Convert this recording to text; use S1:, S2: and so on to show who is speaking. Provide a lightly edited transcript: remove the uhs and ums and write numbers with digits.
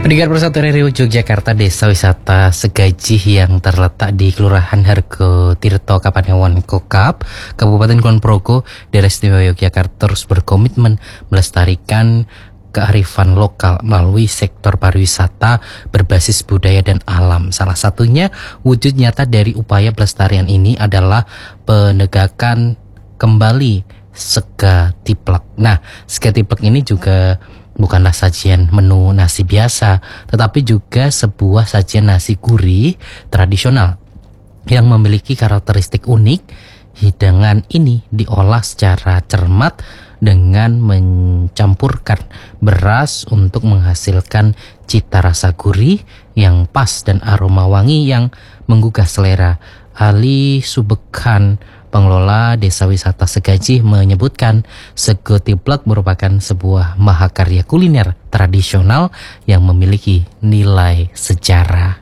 S1: Pendengar Persatuan Radio Yogyakarta, Desa Wisata Segajih yang terletak di Kelurahan Hargo Tirto, Kapanewon, Kokap, Kabupaten Kulon Progo, Daerah Istimewa Yogyakarta terus berkomitmen melestarikan kearifan lokal melalui sektor pariwisata berbasis budaya dan alam. Salah satunya wujud nyata dari upaya pelestarian ini adalah penegakan kembali sega tiplek. Nah, sega tiplek ini juga bukanlah sajian menu nasi biasa, tetapi juga sebuah sajian nasi gurih tradisional yang memiliki karakteristik unik. Hidangan ini diolah secara cermat dengan mencampurkan beras untuk menghasilkan cita rasa gurih yang pas dan aroma wangi yang menggugah selera. Ali Subekhan, pengelola Desa Wisata Segajih, menyebutkan sego tiplek merupakan sebuah mahakarya kuliner tradisional yang memiliki nilai sejarah.